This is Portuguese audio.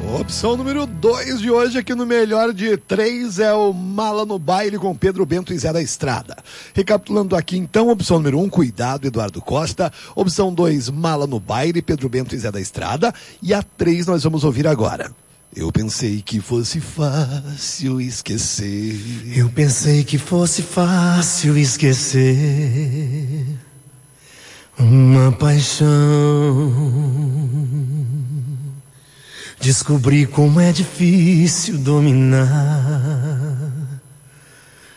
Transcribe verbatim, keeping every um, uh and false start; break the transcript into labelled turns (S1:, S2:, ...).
S1: Opção número dois de hoje aqui no Melhor de Três é o Mala no Baile com Pedro Bento e Zé da Estrada. Recapitulando aqui então, opção número um, Cuidado, Eduardo Costa. Opção dois, Mala no Baile, Pedro Bento e Zé da Estrada. E a três nós vamos ouvir agora. Eu pensei que fosse fácil esquecer.
S2: Eu pensei que fosse fácil esquecer uma paixão. Descobri como é difícil dominar